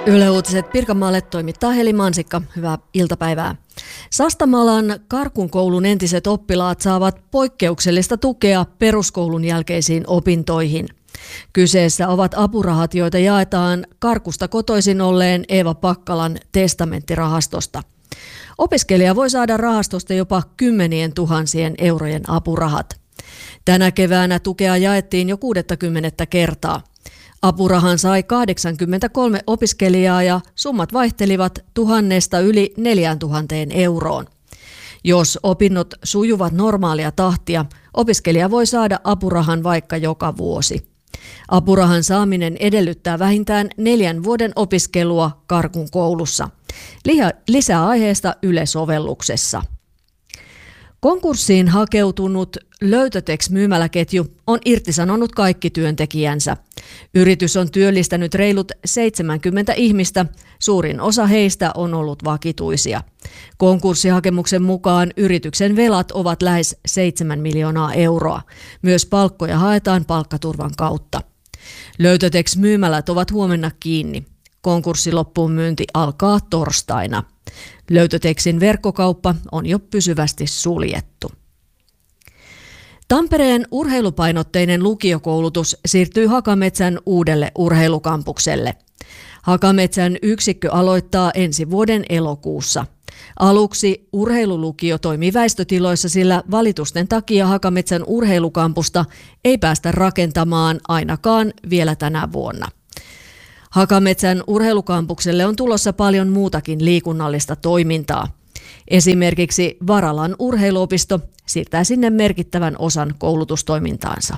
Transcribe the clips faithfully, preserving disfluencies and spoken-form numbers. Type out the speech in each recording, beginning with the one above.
Yle Uutiset Pirkanmaalle toimittaa Heli Mansikka. Hyvää iltapäivää. Sastamalan Karkun koulun entiset oppilaat saavat poikkeuksellista tukea peruskoulun jälkeisiin opintoihin. Kyseessä ovat apurahat, joita jaetaan Karkusta kotoisin olleen Eeva Pakkalan testamenttirahastosta. Opiskelija voi saada rahastosta jopa kymmenien tuhansien eurojen apurahat. Tänä keväänä tukea jaettiin jo kuudettakymmenettä kertaa. Apurahan sai kahdeksankymmentäkolme opiskelijaa ja summat vaihtelivat tuhannesta yli neljään tuhanteen euroon. Jos opinnot sujuvat normaalia tahtia, opiskelija voi saada apurahan vaikka joka vuosi. Apurahan saaminen edellyttää vähintään neljän vuoden opiskelua Karkun koulussa. Lisää aiheesta Yle-sovelluksessa. Konkurssiin hakeutunut Löytötex-myymäläketju on irtisanonut kaikki työntekijänsä. Yritys on työllistänyt reilut seitsemänkymmentä ihmistä, suurin osa heistä on ollut vakituisia. Konkurssihakemuksen mukaan yrityksen velat ovat lähes seitsemän miljoonaa euroa. Myös palkkoja haetaan palkkaturvan kautta. Löytötex-myymälät ovat huomenna kiinni. Konkurssiloppuun myynti alkaa torstaina. Löytötexin verkkokauppa on jo pysyvästi suljettu. Tampereen urheilupainotteinen lukiokoulutus siirtyy Hakametsän uudelle urheilukampukselle. Hakametsän yksikkö aloittaa ensi vuoden elokuussa. Aluksi urheilulukio toimii väistötiloissa, sillä valitusten takia Hakametsän urheilukampusta ei päästä rakentamaan ainakaan vielä tänä vuonna. Hakametsän urheilukampukselle on tulossa paljon muutakin liikunnallista toimintaa. Esimerkiksi Varalan urheiluopisto siirtää sinne merkittävän osan koulutustoimintaansa.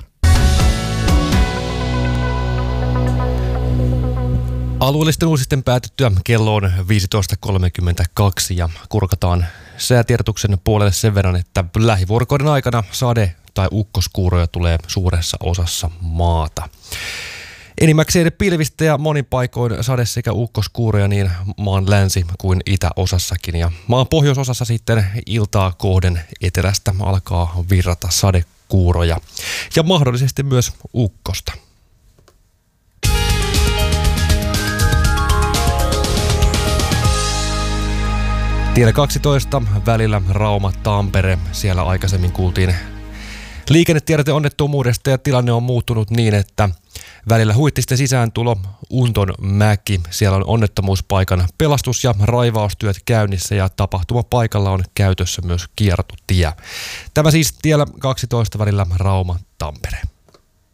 Alueellisten uutisten päätyttyä kello on viisitoista kolmekymmentäkaksi ja kurkataan säätiedotuksen puolelle sen verran, että lähivuorokauden aikana sade- tai ukkoskuuroja tulee suuressa osassa maata. Enimmäkseen pilvistä ja monin paikoin sade- sekä ukkoskuuroja niin maan länsi- kuin itäosassakin. Ja maan pohjoisosassa sitten iltaa kohden etelästä alkaa virrata sadekuuroja ja mahdollisesti myös ukkosta. Tiellä kaksitoista välillä Rauma-Tampere. Siellä aikaisemmin kuultiin liikennetiedote onnettomuudesta ja tilanne on muuttunut niin, että välillä Huittisten sisääntulo Untonmäki. Siellä on onnettomuuspaikan pelastus- ja raivaustyöt käynnissä ja tapahtumapaikalla on käytössä myös kiertotie. Tämä siis tiellä kaksitoista välillä Rauma-Tampere.